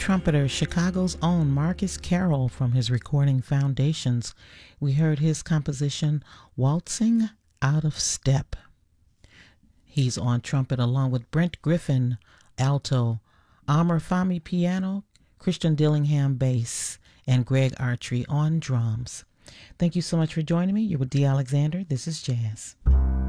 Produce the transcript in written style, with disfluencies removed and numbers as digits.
trumpeter, Chicago's own Marcus Carroll from his recording Foundations. We heard his composition, Waltzing Out of Step. He's on trumpet along with Brent Griffin, alto, Amr Fahmy piano, Christian Dillingham bass, and Greg Artry on drums. Thank you so much for joining me. You're with Dee Alexander. This is Jazz.